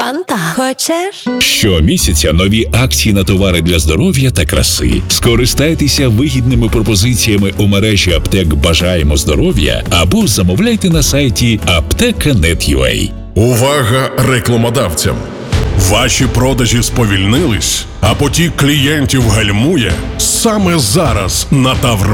Фанта. Хочеш? Щомісяця нові акції на товари для здоров'я та краси. Скористайтеся вигідними пропозиціями у мережі аптек «Бажаємо здоров'я» або замовляйте на сайті apteka.net.ua. Увага рекламодавцям! Ваші продажі сповільнились, а потік клієнтів гальмує? Саме зараз на Тавр